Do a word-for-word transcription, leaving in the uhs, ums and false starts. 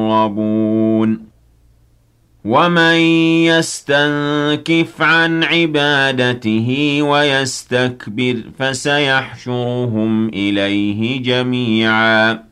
مقربون ومن يستنكف عن عبادته ويستكبر فسيحشرهم إليه جميعا